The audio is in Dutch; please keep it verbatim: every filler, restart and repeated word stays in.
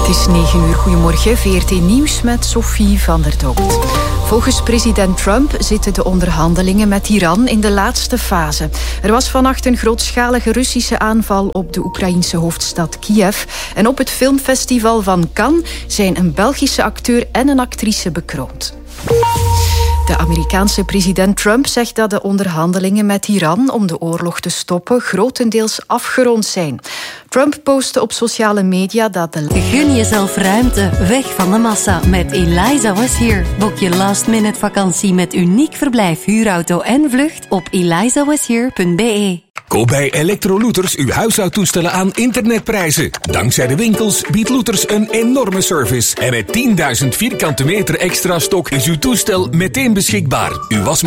is negen uur. Goedemorgen, V R T Nieuws met Sophie van der Dopt. Volgens president Trump zitten de onderhandelingen met Iran in de laatste fase. Er was vannacht een grootschalige Russische aanval op de Oekraïense hoofdstad Kiev. En op het filmfestival van Cannes zijn een Belgische acteur en een actrice bekroond. De Amerikaanse president Trump zegt dat de onderhandelingen met Iran om de oorlog te stoppen grotendeels afgerond zijn. Trump postte op sociale media dat de... Gun jezelf ruimte, weg van de massa met Eliza Was Here. Boek je last-minute vakantie met uniek verblijf, huurauto en vlucht op eliza was here punt b e. Koop bij Electro-Looters uw huishoudtoestellen aan internetprijzen. Dankzij de winkels biedt Looters een enorme service. En met tienduizend vierkante meter extra stok is uw toestel meteen beschikbaar. Uw wasmachine